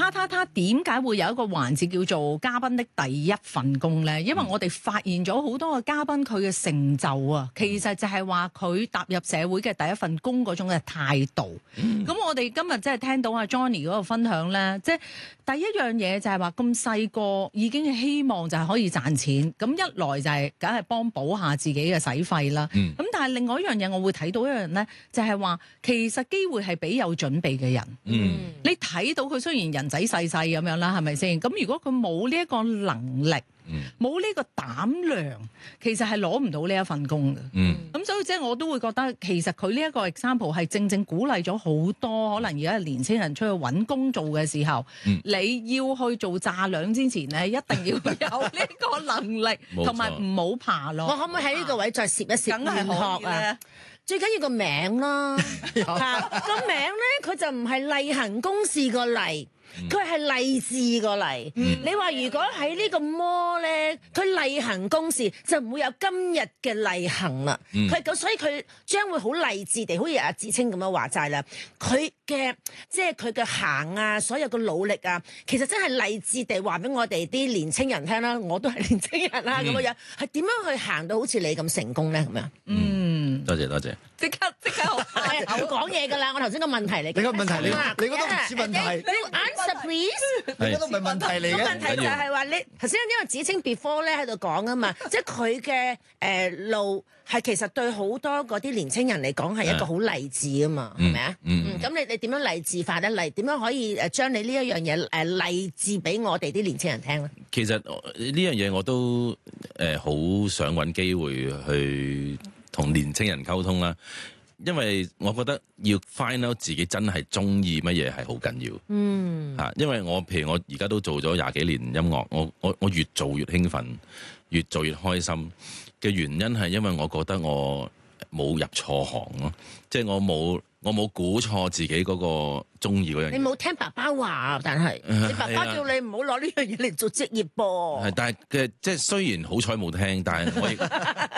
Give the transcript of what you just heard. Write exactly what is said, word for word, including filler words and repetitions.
他他他點解會有一個環節叫做嘉賓的第一份工咧？因為我哋發現咗好多個嘉賓佢嘅成就啊，其實就係話佢踏入社會嘅第一份工嗰種嘅態度。咁、嗯、我哋今日即係聽到阿 Johnny 嗰個分享咧，即係第一樣嘢就係話咁細個已經希望就係可以賺錢，咁一來就係梗係幫補下自己嘅使費啦。咁、嗯、但係另外一樣嘢我會睇到一樣咧，就係話其實機會係俾有準備嘅人。嗯，你睇到佢雖然人仔細細咁樣啦，係咪先？咁如果佢冇呢一個能力，冇呢、嗯、個膽量，其實係攞唔到呢一份工嘅。嗯，咁所以即係我都會覺得，其實佢呢一個 example 係正正鼓勵咗好多可能而家年青人出去揾工做嘅時候，嗯、你要去做炸兩之前咧，一定要有呢個能力，同埋唔好爬落。 我可唔可以喺呢個位再攝一攝？ 梗係可以啊！ 最緊要個名啦，嚇個名咧，佢就唔係例行公事個例。佢係勵志個勵，嗯、你話如果喺呢個魔咧，佢例行公事就唔會有今日嘅例行啦。佢咁、嗯、所以佢將會好勵志地，好似阿芷菁咁樣話齋啦。佢嘅即係佢嘅行啊，所有嘅努力啊，其實真係勵志地話俾我哋啲年青人聽啦。我都係年青人啦，咁嘅樣係點樣去行到好似你咁成功咧？咁樣嗯， 多謝多謝， 即刻即刻好快口講嘢㗎啦！我頭先個問題嚟， 你個問題你你覺得唔似問題？ 你 answer please， 你覺得唔係問題嚟嘅？ 個問題就係話你頭先因為芷菁 before 咧喺度講啊嘛，即係佢嘅誒路係其實對好多嗰啲年青人嚟講係一個好勵志啊嘛，係咪啊？嗯，咁你你點樣勵志法咧？勵點樣可以誒將你呢一樣嘢誒勵志俾我哋啲年青人聽咧？ 其實呢樣嘢我都誒好、呃、想揾機會去同年青人溝通啦。因為我覺得要 find out 自己真係中意乜嘢係好緊要，嗯嚇。因為我譬如我而家都做咗廿幾年音樂，我我我越做越興奮，越做越開心嘅原因係因為我覺得我冇入錯行咯，即係我冇我冇估錯自己嗰個中意嗰樣嘢。 你冇聽爸爸話，但係你爸爸叫你唔好攞呢樣嘢嚟做職業噃。 係，但係嘅即係雖然好彩冇聽，但係我亦。